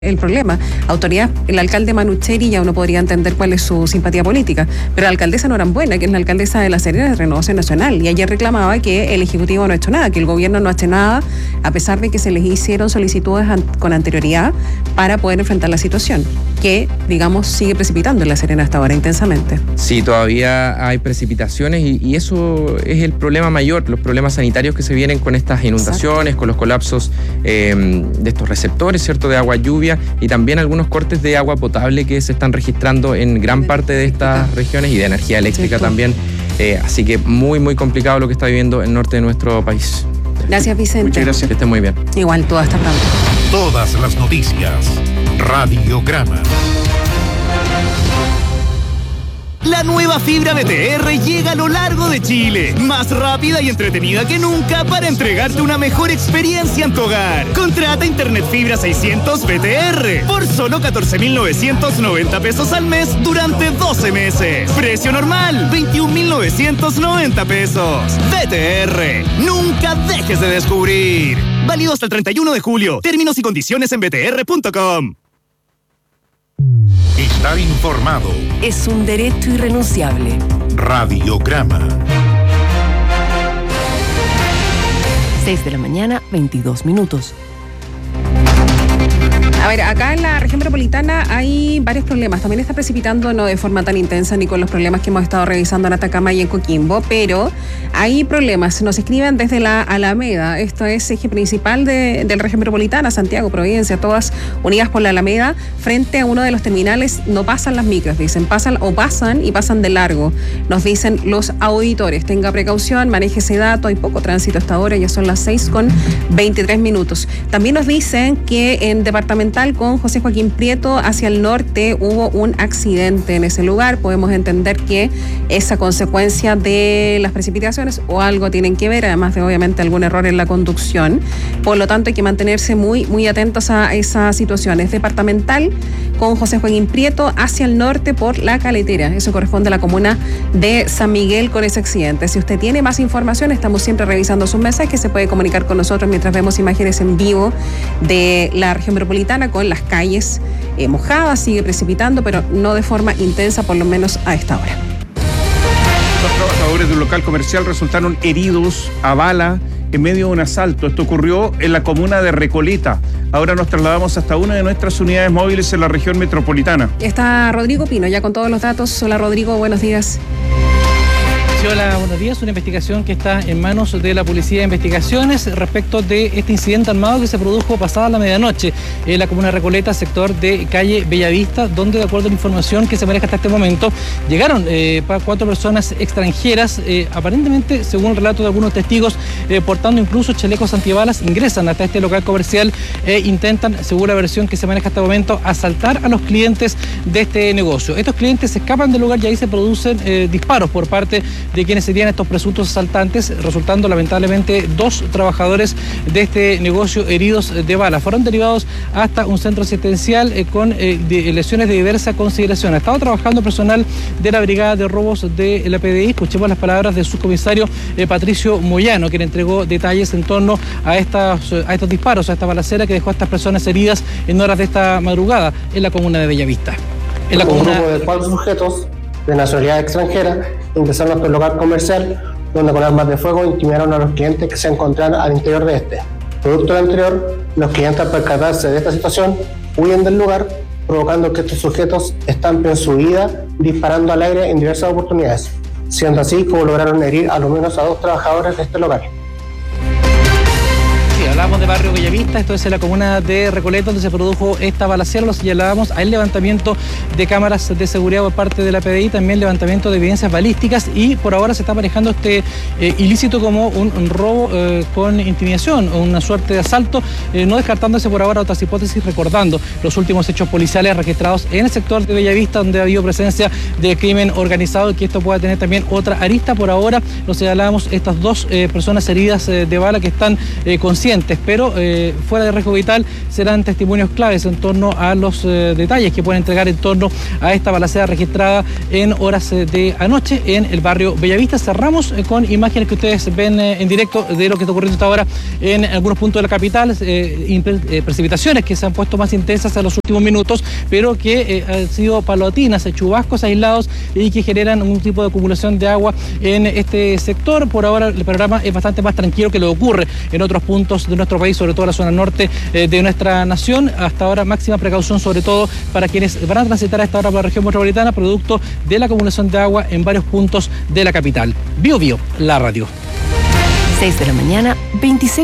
el problema. Autoridad, el alcalde Manucheri, ya uno podría entender cuál es su simpatía política, pero la alcaldesa Norambuena, que es la alcaldesa de La Serena de Renovación Nacional, y ayer reclamaba que el Ejecutivo no ha hecho nada, que el gobierno no ha hecho nada, a pesar de que se les hicieron solicitudes con anterioridad para poder enfrentar la situación, que, digamos, sigue precipitando en La Serena hasta ahora intensamente. Sí, todavía hay precipitaciones y eso es el problema mayor, los problemas sanitarios que se vienen con estas inundaciones, exacto, con los colapsos de estos receptores, ¿cierto?, de agua lluvia, y también algunos cortes de agua potable que se están registrando en gran parte de estas regiones, y de energía eléctrica también. Así que muy, muy complicado lo que está viviendo el norte de nuestro país. Gracias, Vicente. Muchas gracias. Que esté muy bien. Igual, todo hasta pronto. Todas las noticias. Radiograma. La nueva fibra BTR llega a lo largo de Chile, más rápida y entretenida que nunca para entregarte una mejor experiencia en tu hogar. Contrata Internet Fibra 600 BTR por solo 14.990 pesos al mes durante 12 meses. Precio normal, 21.990 pesos. BTR, nunca dejes de descubrir. Válido hasta el 31 de julio. Términos y condiciones en btr.com. Estar informado es un derecho irrenunciable. Radiograma. 6 de la mañana, 22 minutos. A ver, acá en la región metropolitana hay varios problemas. También está precipitando, no de forma tan intensa ni con los problemas que hemos estado revisando en Atacama y en Coquimbo, pero hay problemas. Nos escriben desde la Alameda. Esto es eje principal de la región metropolitana, Santiago, Providencia, todas unidas por la Alameda. Frente a uno de los terminales no pasan las micros, dicen. Pasan de largo. Nos dicen los auditores. Tenga precaución, maneje ese dato. Hay poco tránsito hasta ahora, ya son las 6:23. También nos dicen que en departamental con José Joaquín Prieto hacia el norte hubo un accidente en ese lugar. Podemos entender que esa consecuencia de las precipitaciones o algo tienen que ver, además de obviamente algún error en la conducción. Por lo tanto hay que mantenerse muy, muy atentos a esa situación. Es departamental con José Joaquín Prieto hacia el norte por La Caletera. Eso corresponde a la comuna de San Miguel con ese accidente. Si usted tiene más información, estamos siempre revisando sus mensajes, se puede comunicar con nosotros mientras vemos imágenes en vivo de la región metropolitana con las calles mojadas, sigue precipitando, pero no de forma intensa, por lo menos a esta hora. Los trabajadores de un local comercial resultaron heridos a bala en medio de un asalto. Esto ocurrió en la comuna de Recoleta. Ahora nos trasladamos hasta una de nuestras unidades móviles en la región metropolitana. Está Rodrigo Pino, ya con todos los datos. Hola Rodrigo, buenos días. Hola, buenos días. Una investigación que está en manos de la Policía de Investigaciones respecto de este incidente armado que se produjo pasada la medianoche en la comuna de Recoleta, sector de calle Bellavista, donde, de acuerdo a la información que se maneja hasta este momento, llegaron 4 personas extranjeras, aparentemente, según el relato de algunos testigos, portando incluso chalecos antibalas, ingresan hasta este local comercial e intentan, según la versión que se maneja hasta el momento, asaltar a los clientes de este negocio. Estos clientes escapan del lugar y ahí se producen disparos por parte de quienes serían estos presuntos asaltantes, resultando lamentablemente 2 trabajadores de este negocio heridos de bala. Fueron derivados hasta un centro asistencial con lesiones de diversa consideración. Ha estado trabajando personal de la Brigada de Robos de la PDI. Escuchemos las palabras del subcomisario Patricio Moyano, quien entregó detalles en torno a estos disparos, a esta balacera que dejó a estas personas heridas en horas de esta madrugada en la comuna de Bellavista. Un grupo de 4 sujetos de nacionalidad extranjera ingresaron hasta el local comercial, donde con armas de fuego intimidaron a los clientes que se encontraban al interior de este. Producto del anterior, los clientes, al percatarse de esta situación, huyen del lugar, provocando que estos sujetos estampen su huida disparando al aire en diversas oportunidades, siendo así como lograron herir a lo menos a 2 trabajadores de este local. Hablábamos de barrio Bellavista, esto es en la comuna de Recoleta, donde se produjo esta balacera. Lo señalábamos al levantamiento de cámaras de seguridad por parte de la PDI, también levantamiento de evidencias balísticas, y por ahora se está manejando este ilícito como un robo con intimidación, o una suerte de asalto, no descartándose por ahora otras hipótesis, recordando los últimos hechos policiales registrados en el sector de Bellavista, donde ha habido presencia de crimen organizado, y que esto pueda tener también otra arista. Por ahora lo señalábamos, estas 2 personas heridas de bala que están conscientes antes, pero fuera de Riesgo Vital serán testimonios claves en torno a los detalles que pueden entregar en torno a esta balacera registrada en horas de anoche en el barrio Bellavista. Cerramos con imágenes que ustedes ven en directo de lo que está ocurriendo hasta ahora en algunos puntos de la capital, precipitaciones que se han puesto más intensas en los últimos minutos, pero que han sido paulatinas, chubascos aislados y que generan un tipo de acumulación de agua en este sector. Por ahora el panorama es bastante más tranquilo que lo que ocurre en otros puntos de nuestro país, sobre todo la zona norte de nuestra nación. Hasta ahora máxima precaución, sobre todo para quienes van a transitar a esta hora por la región metropolitana, producto de la acumulación de agua en varios puntos de la capital. Bio, la radio. 6 de la mañana, 26